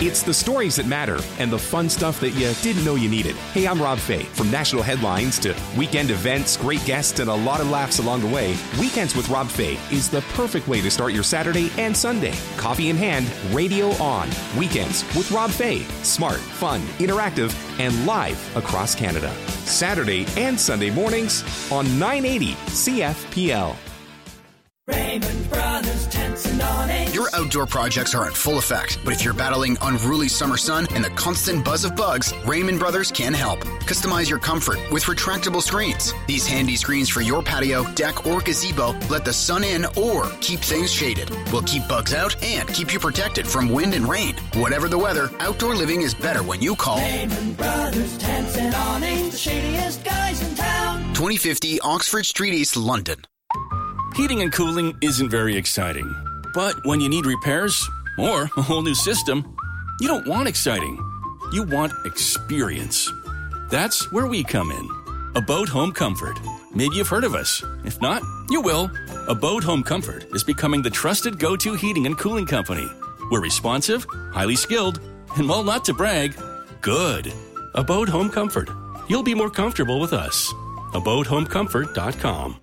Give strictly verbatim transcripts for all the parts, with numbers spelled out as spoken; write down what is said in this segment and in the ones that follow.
It's the stories that matter and the fun stuff that you didn't know you needed. Hey, I'm Rob Fay. From national headlines to weekend events, great guests, and a lot of laughs along the way, Weekends with Rob Fay is the perfect way to start your Saturday and Sunday. Coffee in hand, radio on. Weekends with Rob Fay. Smart, fun, interactive, and live across Canada. Saturday and Sunday mornings on nine eighty C F P L. Raymond Brothers Tents and Awnings. Your outdoor projects are in full effect, but if you're battling unruly summer sun and the constant buzz of bugs, Raymond Brothers can help. Customize your comfort with retractable screens. These handy screens for your patio, deck, or gazebo let the sun in or keep things shaded. Will keep bugs out and keep you protected from wind and rain. Whatever the weather, outdoor living is better when you call Raymond Brothers Tents and Awnings, the shadiest guys in town. twenty fifty Oxford Street East, London. Heating and cooling isn't very exciting. But when you need repairs or a whole new system, you don't want exciting. You want experience. That's where we come in. Abode Home Comfort. Maybe you've heard of us. If not, you will. Abode Home Comfort is becoming the trusted go-to heating and cooling company. We're responsive, highly skilled, and while not to brag, good. Abode Home Comfort. You'll be more comfortable with us. abode home comfort dot com.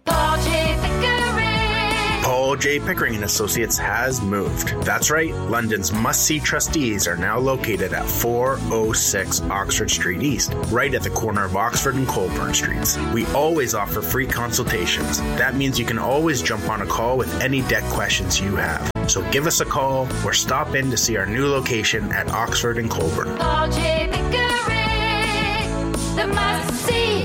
Paul J. Pickering and Associates has moved. That's right, London's must-see trustees are now located at four oh six Oxford Street East, right at the corner of Oxford and Colburn Streets. We always offer free consultations. That means you can always jump on a call with any debt questions you have. So give us a call or stop in to see our new location at Oxford and Colburn. Paul J. Pickering, the must-see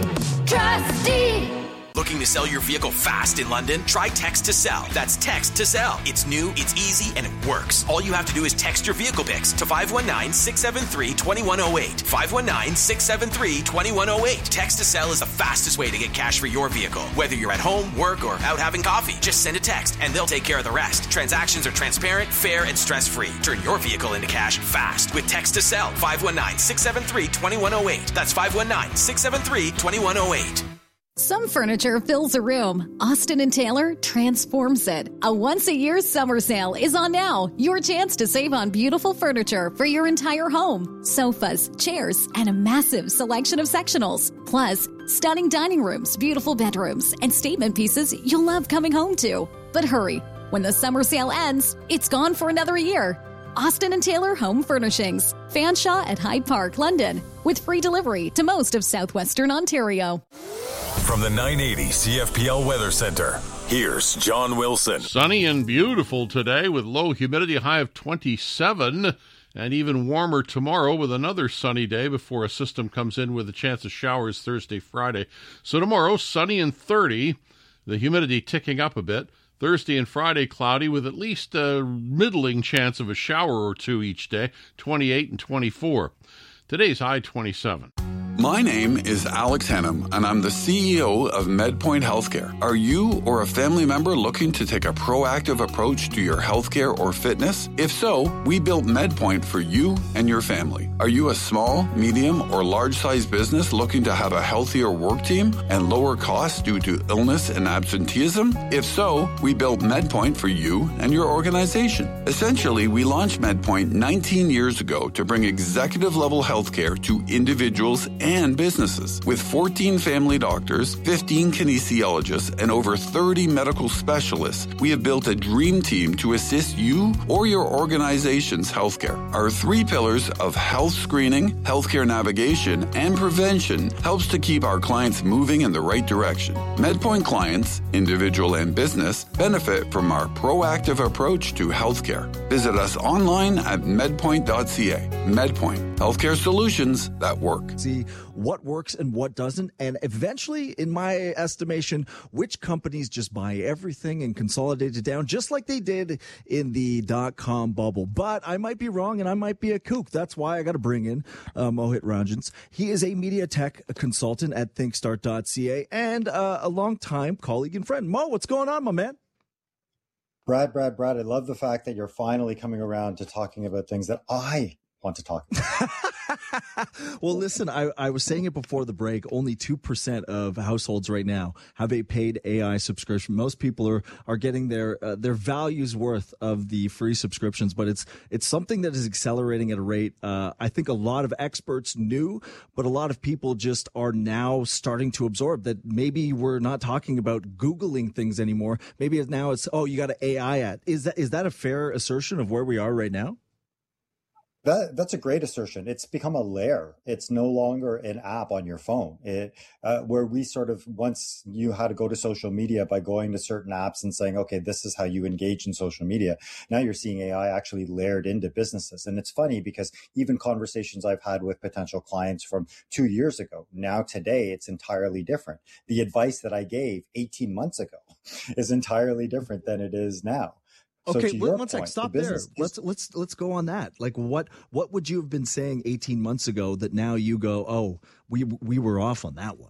trustee. Looking to sell your vehicle fast in London? Try Text to Sell. That's Text to Sell. It's new, it's easy, and it works. All you have to do is text your vehicle pics to five one nine, six seven three, two one zero eight. five one nine, six seven three, two one zero eight. Text to Sell is the fastest way to get cash for your vehicle. Whether you're at home, work, or out having coffee, just send a text and they'll take care of the rest. Transactions are transparent, fair, and stress-free. Turn your vehicle into cash fast with Text to Sell. five one nine, six seven three, two one zero eight. That's five one nine, six seven three, two one zero eight. Some furniture fills a room. Austin and Taylor transforms it. A once-a-year summer sale is on now. Your chance to save on beautiful furniture for your entire home. Sofas, chairs, and a massive selection of sectionals. Plus, stunning dining rooms, beautiful bedrooms, and statement pieces you'll love coming home to. But hurry, when the summer sale ends, it's gone for another year. Austin and Taylor Home Furnishings. Fanshawe at Hyde Park, London. With free delivery to most of southwestern Ontario. From the nine eighty C F P L Weather Center, here's John Wilson. Sunny and beautiful today with low humidity, high of twenty-seven, and even warmer tomorrow with another sunny day before a system comes in with a chance of showers Thursday, Friday. So tomorrow, sunny and thirty, the humidity ticking up a bit. Thursday and Friday, cloudy with at least a middling chance of a shower or two each day, twenty-eight and twenty-four. Today's high, twenty-seven. My name is Alex Hannum, and I'm the C E O of MedPoint Healthcare. Are you or a family member looking to take a proactive approach to your healthcare or fitness? If so, we built MedPoint for you and your family. Are you a small, medium, or large-sized business looking to have a healthier work team and lower costs due to illness and absenteeism? If so, we built MedPoint for you and your organization. Essentially, we launched MedPoint nineteen years ago to bring executive-level healthcare to individuals and businesses. With fourteen family doctors, fifteen kinesiologists, and over thirty medical specialists, we have built a dream team to assist you or your organization's healthcare. Our three pillars of health screening, healthcare navigation, and prevention helps to keep our clients moving in the right direction. MedPoint clients, individual and business, benefit from our proactive approach to healthcare. Visit us online at medpoint dot c a. MedPoint, healthcare solutions that work. See what works and what doesn't, and eventually, in my estimation, which companies just buy everything and consolidate it down, just like they did in the dot-com bubble. But I might be wrong, and I might be a kook. That's why I got to bring in uh, Mohit Ranjans. He is a media tech consultant at thinkstart dot c a and uh, a longtime colleague and friend. Mo, what's going on, my man? Brad, Brad, Brad, I love the fact that you're finally coming around to talking about things that I want to talk about. Well, listen, I, I was saying it before the break. Only two percent of households right now have a paid A I subscription. Most people are, are getting their uh, their value's worth of the free subscriptions, but it's it's something that is accelerating at a rate uh, I think a lot of experts knew, but a lot of people just are now starting to absorb that maybe we're not talking about Googling things anymore. Maybe now it's, oh, you got an A I at. Is that is that a fair assertion of where we are right now? That, that's a great assertion. It's become a layer. It's no longer an app on your phone. It, uh, where we sort of, once you had to go to social media by going to certain apps and saying, okay, this is how you engage in social media. Now you're seeing A I actually layered into businesses. And it's funny because even conversations I've had with potential clients from two years ago, now today it's entirely different. The advice that I gave eighteen months ago is entirely different than it is now. Okay, so one point, sec, stop the there. Let's let's let's go on that. Like, what what would you have been saying eighteen months ago that now you go, oh, we we were off on that one?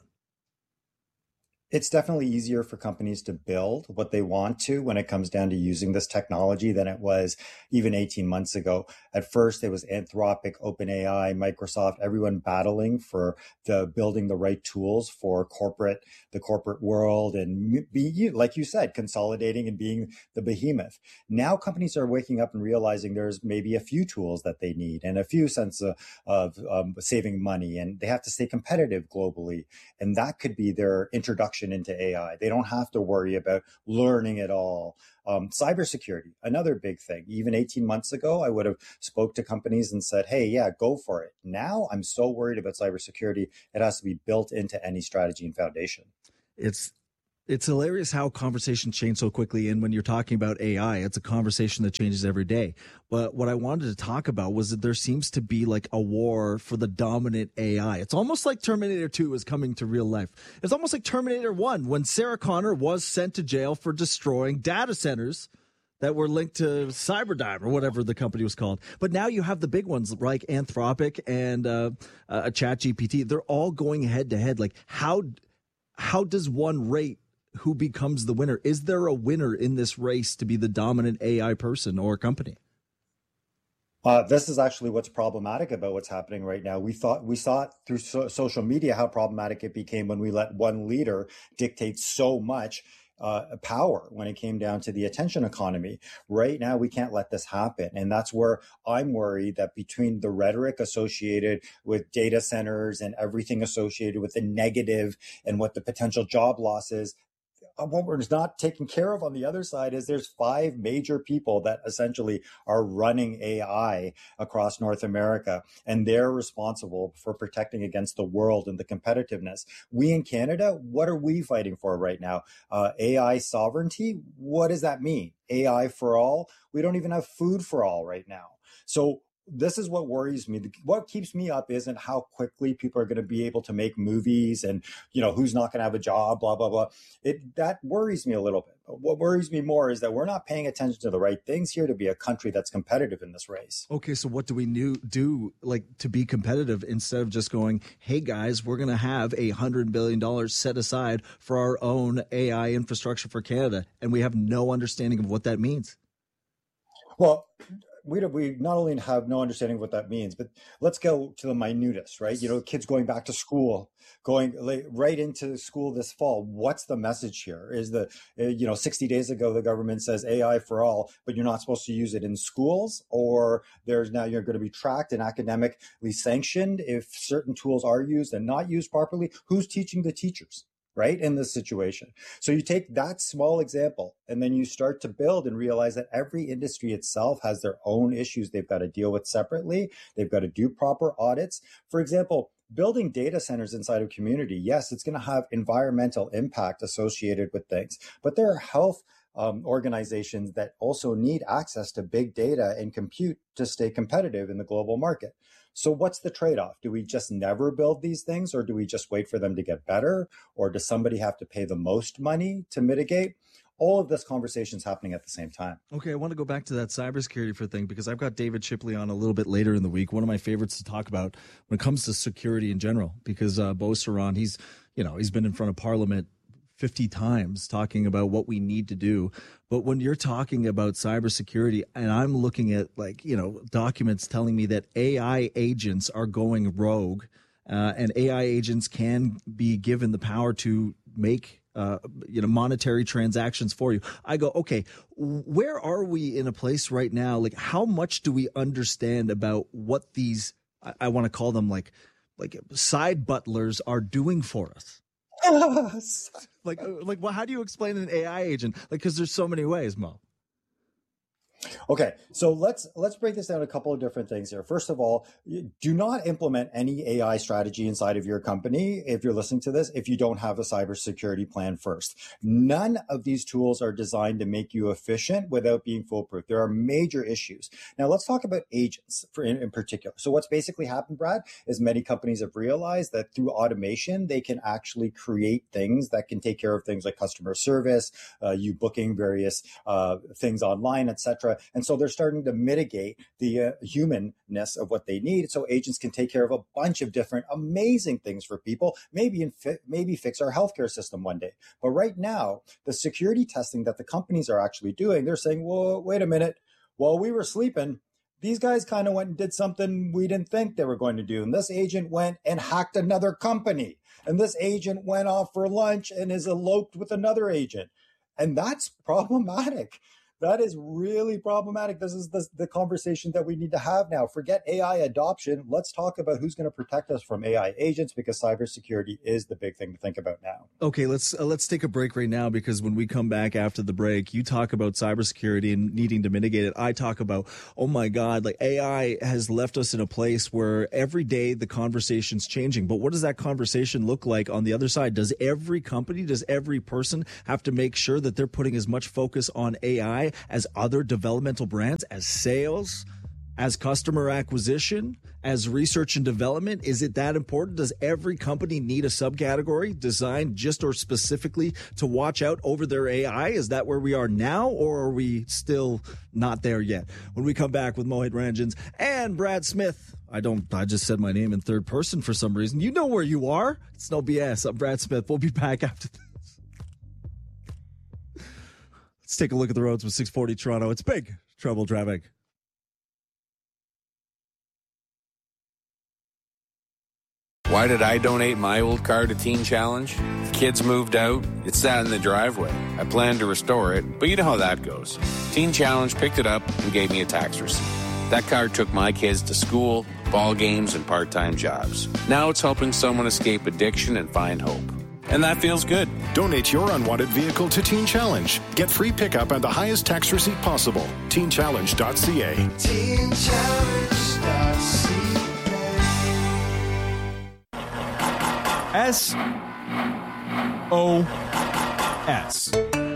It's definitely easier for companies to build what they want to when it comes down to using this technology than it was even eighteen months ago. At first, it was Anthropic, OpenAI, Microsoft, everyone battling for the building the right tools for corporate, the corporate world, and be, like you said, consolidating and being the behemoth. Now companies are waking up and realizing there's maybe a few tools that they need and a few sense of, of um, saving money, and they have to stay competitive globally. And that could be their introduction into A I. They don't have to worry about learning it all. Um, cybersecurity, another big thing. Even eighteen months ago, I would have spoke to companies and said, hey, yeah, go for it. Now I'm so worried about cybersecurity. It has to be built into any strategy and foundation. It's It's hilarious how conversations change so quickly. And when you're talking about A I, it's a conversation that changes every day. But what I wanted to talk about was that there seems to be like a war for the dominant A I. It's almost like Terminator two is coming to real life. It's almost like Terminator one when Sarah Connor was sent to jail for destroying data centers that were linked to Cyberdyne or whatever the company was called. But now you have the big ones like Anthropic and uh, uh, ChatGPT. They're all going head to head. Like how how does one rate who becomes the winner? Is there a winner in this race to be the dominant A I person or company? Uh, this is actually what's problematic about what's happening right now. We thought we saw it through so- social media how problematic it became when we let one leader dictate so much uh, power when it came down to the attention economy. Right now, we can't let this happen. And that's where I'm worried that between the rhetoric associated with data centers and everything associated with the negative and what the potential job loss is, what we're not taken care of on the other side is there's five major people that essentially are running A I across North America, and they're responsible for protecting against the world and the competitiveness. We in Canada, what are we fighting for right now? Uh, A I sovereignty? What does that mean? A I for all? We don't even have food for all right now. So this is what worries me. What keeps me up isn't how quickly people are going to be able to make movies and, you know, who's not going to have a job, blah, blah, blah. It, that worries me a little bit. But what worries me more is that we're not paying attention to the right things here to be a country that's competitive in this race. Okay, so what do we new, do like to be competitive instead of just going, hey, guys, we're going to have a one hundred billion dollars set aside for our own A I infrastructure for Canada, and we have no understanding of what that means? Well, we we not only have no understanding of what that means, but let's go to the minutest, right? You know, kids going back to school, going like, right into school this fall. What's the message here? Is the, you know, sixty days ago, the government says A I for all, but you're not supposed to use it in schools, or there's now you're going to be tracked and academically sanctioned if certain tools are used and not used properly. Who's teaching the teachers? Right, in this situation. So you take that small example and then you start to build and realize that every industry itself has their own issues they've got to deal with separately. They've got to do proper audits. For example, building data centers inside of community, yes, it's going to have environmental impact associated with things, but there are health Um, organizations that also need access to big data and compute to stay competitive in the global market. So what's the trade-off? Do we just never build these things, or do we just wait for them to get better? Or does somebody have to pay the most money to mitigate? All of this conversation is happening at the same time. Okay, I want to go back to that cybersecurity for thing because I've got David Shipley on a little bit later in the week. One of my favorites to talk about when it comes to security in general, because uh, Beau Saran, he's, you know, he's been in front of Parliament fifty times talking about what we need to do. But when you're talking about cybersecurity, and I'm looking at like, you know, documents telling me that A I agents are going rogue, uh, and A I agents can be given the power to make Uh, you know, monetary transactions for you. I go, okay, where are we in a place right now? Like, how much do we understand about what these, I, I want to call them like, like side butlers are doing for us? like, like, well, how do you explain an A I agent? Like, because there's so many ways, Mo. Okay, so let's let's break this down a couple of different things here. First of all, do not implement any A I strategy inside of your company if you're listening to this if you don't have a cybersecurity plan first. None of these tools are designed to make you efficient without being foolproof. There are major issues. Now, let's talk about agents for in, in particular. So what's basically happened, Brad, is many companies have realized that through automation, they can actually create things that can take care of things like customer service, uh, you booking various uh, things online, et cetera. And so they're starting to mitigate the uh, humanness of what they need. So agents can take care of a bunch of different amazing things for people, maybe in fi- maybe fix our healthcare system one day. But right now, the security testing that the companies are actually doing, they're saying, well, wait a minute, while we were sleeping, these guys kind of went and did something we didn't think they were going to do. And this agent went and hacked another company. And this agent went off for lunch and is eloped with another agent. And that's problematic. That is really problematic. This is the, the conversation that we need to have now. Forget A I adoption. Let's talk about who's going to protect us from A I agents, because cybersecurity is the big thing to think about now. Okay, let's uh, let's take a break right now, because when we come back after the break, you talk about cybersecurity and needing to mitigate it. I talk about, oh my God, like A I has left us in a place where every day the conversation's changing. But what does that conversation look like on the other side? Does every company, does every person have to make sure that they're putting as much focus on A I as other developmental brands, as sales, as customer acquisition, as research and development? Is it that important? Does every company need a subcategory designed just or specifically to watch out over their A I? Is that where we are now, or are we still not there yet? When we come back with Mohit Ranjans and Brad Smith. I don't, I just said my name in third person for some reason. You know where you are. It's no B S. I'm Brad Smith. We'll be back after this. Let's take a look at the roads with six forty Toronto. It's big trouble traffic. Why did I donate my old car to Teen Challenge? The kids moved out. It sat in the driveway. I planned to restore it, but you know how that goes. Teen Challenge picked it up and gave me a tax receipt. That car took my kids to school, ball games, and part-time jobs. Now it's helping someone escape addiction and find hope. And that feels good. Donate your unwanted vehicle to Teen Challenge. Get free pickup and the highest tax receipt possible. teen challenge dot c a. teen challenge dot c a. S O S.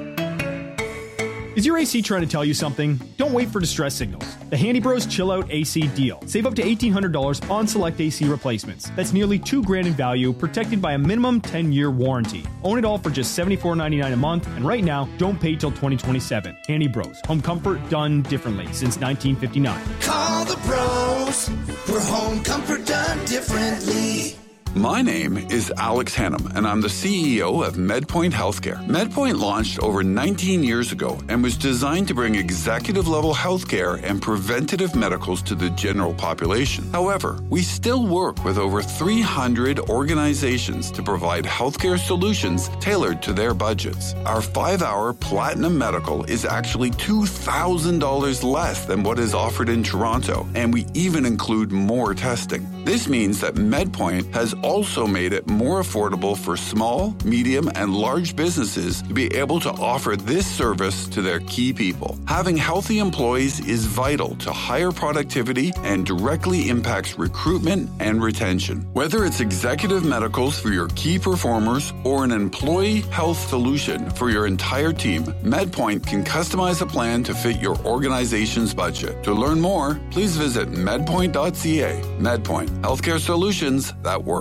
Is your A C trying to tell you something? Don't wait for distress signals. The Handy Bros Chill Out A C deal. Save up to eighteen hundred dollars on select A C replacements. That's nearly two grand in value, protected by a minimum ten-year warranty. Own it all for just seventy-four ninety-nine a month, and right now, don't pay till twenty twenty-seven. Handy Bros. Home comfort done differently since nineteen fifty-nine. Call the pros for home comfort done differently. My name is Alex Hannum, and I'm the C E O of MedPoint Healthcare. MedPoint launched over nineteen years ago and was designed to bring executive-level healthcare and preventative medicals to the general population. However, we still work with over three hundred organizations to provide healthcare solutions tailored to their budgets. Our five-hour Platinum Medical is actually two thousand dollars less than what is offered in Toronto, and we even include more testing. This means that MedPoint has also made it more affordable for small, medium, and large businesses to be able to offer this service to their key people. Having healthy employees is vital to higher productivity and directly impacts recruitment and retention. Whether it's executive medicals for your key performers or an employee health solution for your entire team, MedPoint can customize a plan to fit your organization's budget. To learn more, please visit medpoint dot c a. MedPoint, healthcare solutions that work.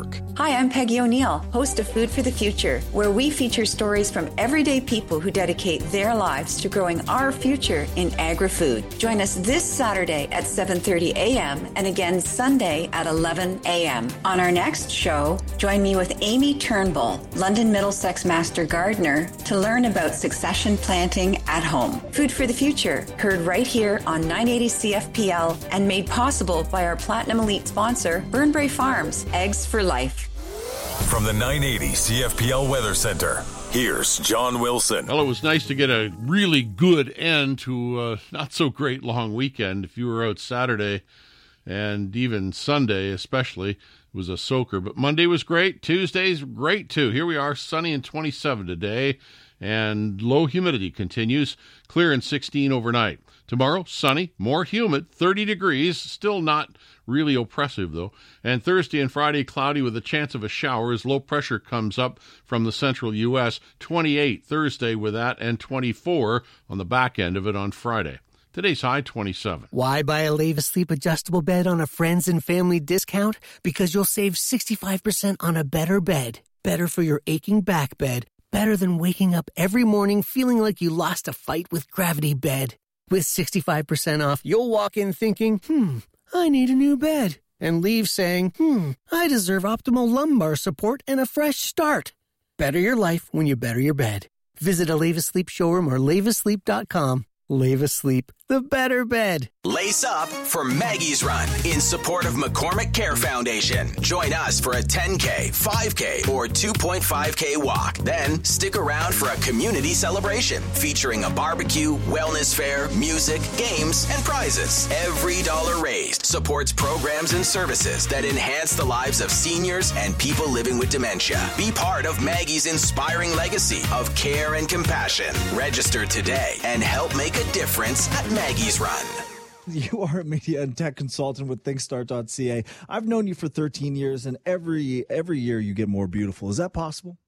Network. Hi, I'm Peggy O'Neill, host of Food for the Future, where we feature stories from everyday people who dedicate their lives to growing our future in agri-food. Join us this Saturday at seven thirty a.m. and again Sunday at eleven a.m. On our next show, join me with Amy Turnbull, London Middlesex Master Gardener, to learn about succession planting at home. Food for the Future, heard right here on nine eighty C F P L and made possible by our Platinum Elite sponsor, Burnbrae Farms, Eggs for Life. From the nine eighty C F P L Weather Center, here's John Wilson. Well, it was nice to get a really good end to a not so great long weekend. If you were out Saturday and even Sunday especially, it was a soaker. But Monday was great. Tuesday's great too. Here we are, sunny and twenty-seven today, and low humidity continues, clear and sixteen overnight. Tomorrow, sunny, more humid, thirty degrees, still not really oppressive though. And Thursday and Friday, cloudy with a chance of a shower as low pressure comes up from the central U S. twenty-eight Thursday with that, and twenty-four on the back end of it on Friday. Today's high, twenty-seven. Why buy a Leva Sleep adjustable bed on a friends and family discount? Because you'll save sixty-five percent on a better bed. Better for your aching back bed. Better than waking up every morning feeling like you lost a fight with Gravity Bed. With sixty-five percent off, you'll walk in thinking, hmm, I need a new bed. And leave saying, hmm, I deserve optimal lumbar support and a fresh start. Better your life when you better your bed. Visit a Leva Sleep showroom or leva sleep dot com. Leva Sleep, the better bed. Lace up for Maggie's Run in support of McCormick Care Foundation. Join us for a ten K, five K, or two point five K walk. Then stick around for a community celebration featuring a barbecue, wellness fair, music, games, and prizes. Every dollar raised supports programs and services that enhance the lives of seniors and people living with dementia. Be part of Maggie's inspiring legacy of care and compassion. Register today and help make a difference at Maggie's Run. You are a media and tech consultant with ThinkStart dot C A. I've known you for thirteen years, and every every year you get more beautiful. Is that possible?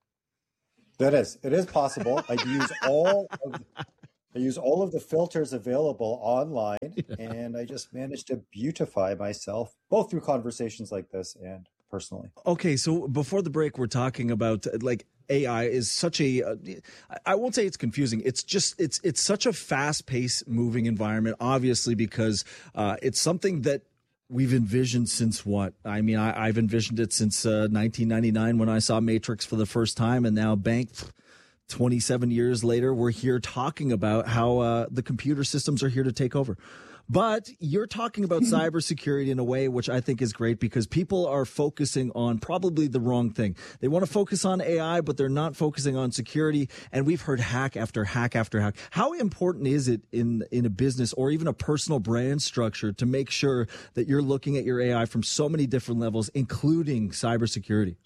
That is. It is possible. I use all of I use all of the filters available online, and I just managed to beautify myself, both through conversations like this and personally. Okay, so before the break, we're talking about like A I is such a, uh, I won't say it's confusing. It's just, it's, it's such a fast paced moving environment, obviously, because uh, it's something that we've envisioned since what? I mean, I, I've envisioned it since uh, nineteen ninety-nine when I saw Matrix for the first time, and now bank twenty-seven years later, we're here talking about how uh, the computer systems are here to take over. But you're talking about cybersecurity in a way which I think is great, because people are focusing on probably the wrong thing. They want to focus on A I, but they're not focusing on security. And we've heard hack after hack after hack. How important is it in, in a business or even a personal brand structure to make sure that you're looking at your A I from so many different levels, including cybersecurity?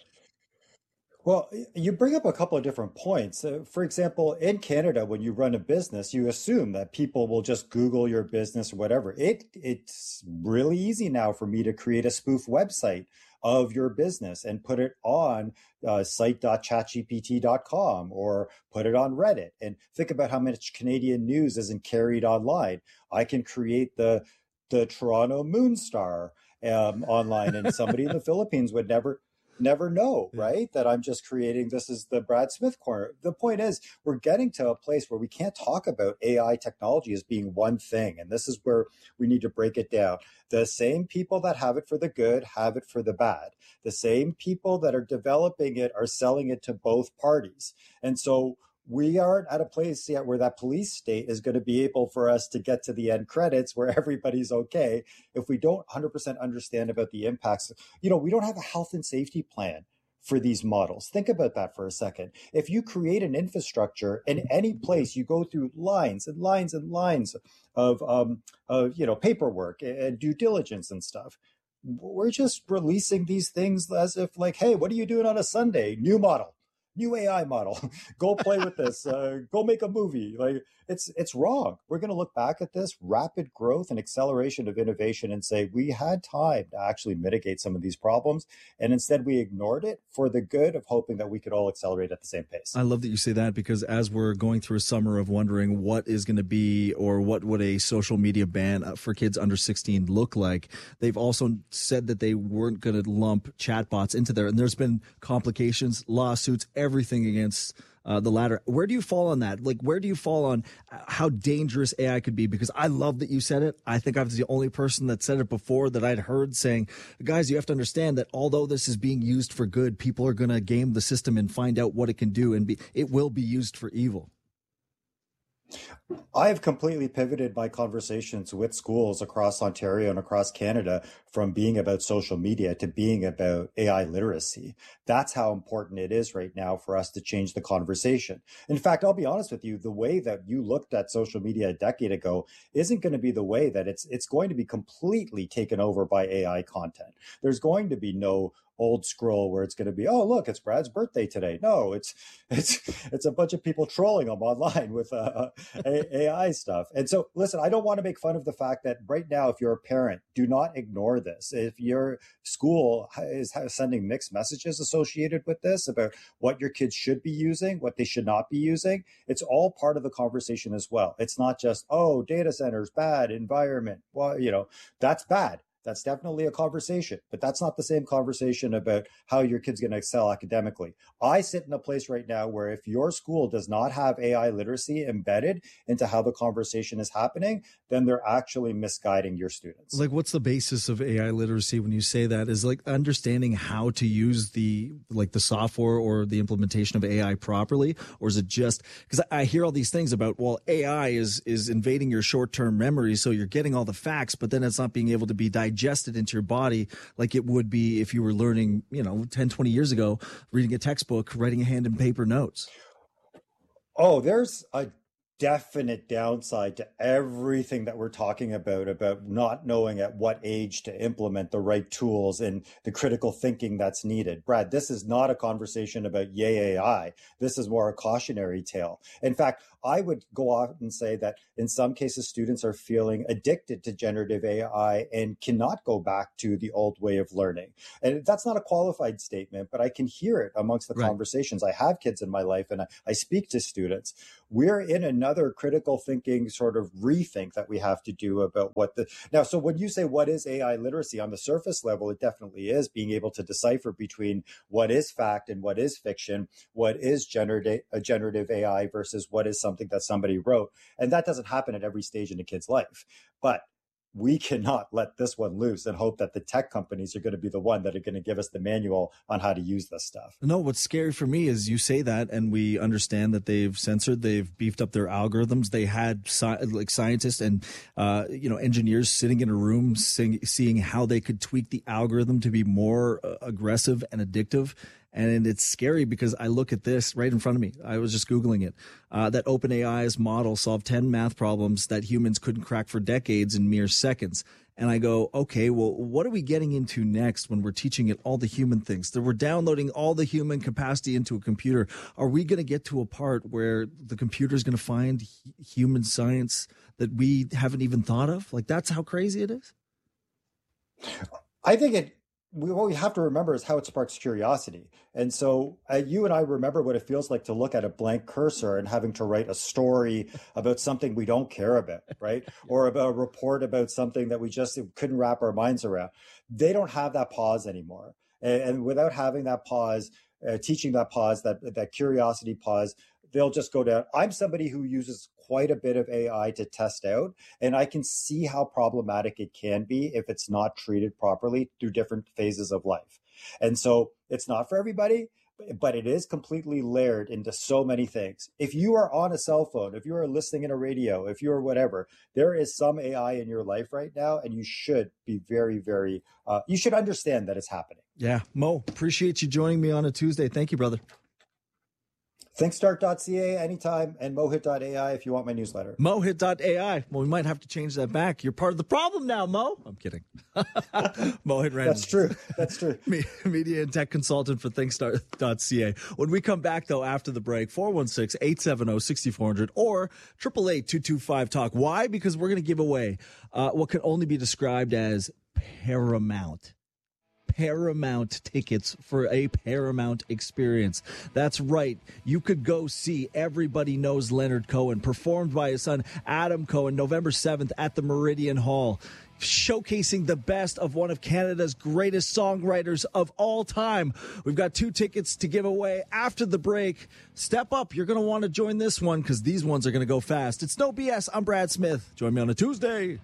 Well, you bring up a couple of different points. Uh, for example, in Canada, when you run a business, you assume that people will just Google your business or whatever. It It's really easy now for me to create a spoof website of your business and put it on uh, site dot chat G P T dot com or put it on Reddit. And think about how much Canadian news isn't carried online. I can create the the Toronto Moonstar um, online, and somebody in the Philippines would never... never know, right? That I'm just creating, this is the Brad Smith corner. The point is, we're getting to a place where we can't talk about A I technology as being one thing. And this is where we need to break it down. The same people that have it for the good have it for the bad. The same people that are developing it are selling it to both parties. And so we aren't at a place yet where that police state is going to be able for us to get to the end credits where everybody's okay if we don't one hundred percent understand about the impacts. You know, we don't have a health and safety plan for these models. Think about that for a second. If you create an infrastructure in any place, you go through lines and lines and lines of, um, of you know, paperwork and due diligence and stuff. We're just releasing these things as if like, hey, what are you doing on a Sunday? New model. new A I model. Go play with this. Uh, go make a movie. Like it's it's wrong. We're going to look back at this rapid growth and acceleration of innovation and say we had time to actually mitigate some of these problems, and instead we ignored it for the good of hoping that we could all accelerate at the same pace. I love that you say that, because as we're going through a summer of wondering what is going to be, or what would a social media ban for kids under sixteen look like, they've also said that they weren't going to lump chatbots into there. And there's been complications, lawsuits, everything against uh, the latter. Where do you fall on that? Like, where do you fall on how dangerous A I could be? Because I love that you said it. I think I was the only person that said it before that I'd heard saying, guys, you have to understand that although this is being used for good, people are going to game the system and find out what it can do, and be, it will be used for evil. I have completely pivoted my conversations with schools across Ontario and across Canada from being about social media to being about A I literacy. That's how important it is right now for us to change the conversation. In fact, I'll be honest with you, the way that you looked at social media a decade ago isn't going to be the way that it's it's going to be completely taken over by A I content. There's going to be no old scroll where it's going to be, oh, look, it's Brad's birthday today. No, it's it's it's a bunch of people trolling him online with uh, A I stuff. And so, listen, I don't want to make fun of the fact that right now, if you're a parent, do not ignore this. If your school is sending mixed messages associated with this about what your kids should be using, what they should not be using, it's all part of the conversation as well. It's not just, oh, data centers, bad, environment. Well, you know, that's bad. That's definitely a conversation, but that's not the same conversation about how your kid's going to excel academically. I sit in a place right now where if your school does not have A I literacy embedded into how the conversation is happening, then they're actually misguiding your students. Like, what's the basis of A I literacy when you say that? Is like understanding how to use the like the software or the implementation of A I properly, or is it just because I hear all these things about, well, A I is is invading your short-term memory, so you're getting all the facts, but then it's not being able to be digested into your body like it would be if you were learning, you know, ten, twenty years ago, reading a textbook, writing a hand and paper notes. Oh, there's a definite downside to everything that we're talking about, about not knowing at what age to implement the right tools and the critical thinking that's needed. Brad, this is not a conversation about yay A I. This is more a cautionary tale. In fact, I would go off and say that in some cases, students are feeling addicted to generative A I and cannot go back to the old way of learning. And that's not a qualified statement, but I can hear it amongst the right. conversations. I have kids in my life and I, I speak to students. We're in another critical thinking sort of rethink that we have to do about what the, now, so when you say what is A I literacy on the surface level, it definitely is being able to decipher between what is fact and what is fiction, what is generative, a generative A I versus what is something that somebody wrote. And that doesn't happen at every stage in a kid's life. But we cannot let this one loose and hope that the tech companies are going to be the one that are going to give us the manual on how to use this stuff. No, what's scary for me is you say that and we understand that they've censored, they've beefed up their algorithms. They had sci- like scientists and, uh, you know, engineers sitting in a room seeing, seeing how they could tweak the algorithm to be more uh, aggressive and addictive. And it's scary because I look at this right in front of me. I was just Googling it. Uh, that OpenAI's model solved ten math problems that humans couldn't crack for decades in mere seconds. And I go, okay, well, what are we getting into next when we're teaching it all the human things? That we're downloading all the human capacity into a computer. Are we going to get to a part where the computer is going to find human science that we haven't even thought of? Like, that's how crazy it is? I think it, we, what we have to remember is how it sparks curiosity. And so uh, you and I remember what it feels like to look at a blank cursor and having to write a story about something we don't care about, right? Or about a report about something that we just couldn't wrap our minds around. They don't have that pause anymore. And, and without having that pause, uh, teaching that pause, that, that curiosity pause, they'll just go down. I'm somebody who uses quite a bit of A I to test out, and I can see how problematic it can be if it's not treated properly through different phases of life. And so it's not for everybody, but it is completely layered into so many things. If you are on a cell phone, if you are listening in a radio, if you are whatever, there is some A I in your life right now, and you should be very, very, uh, you should understand that it's happening. Yeah. Mo, appreciate you joining me on a Tuesday. Thank you, brother. thinkstart dot c a anytime, and mohit dot a i if you want my newsletter. mohit dot a i. Well, we might have to change that back. You're part of the problem now, Mo. I'm kidding. Mohin Rand. That's true. That's true. Media and tech consultant for ThinkStart dot c a. When we come back, though, after the break, four one six, eight seven zero, six four zero zero or eight eight eight, two two five, talk. Why? Because we're going to give away uh, what can only be described as Paramount. Paramount tickets for a Paramount experience. That's right. You could go see Everybody Knows Leonard Cohen, performed by his son Adam Cohen, November seventh at the Meridian Hall, showcasing the best of one of Canada's greatest songwriters of all time. We've got two tickets to give away after the break. Step up. You're going to want to join this one because these ones are going to go fast. It's No B S. I'm Brad Smith. Join me on a Tuesday.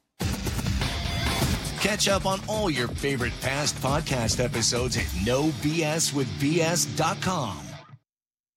Catch up on all your favorite past podcast episodes at no b s with b s dot com.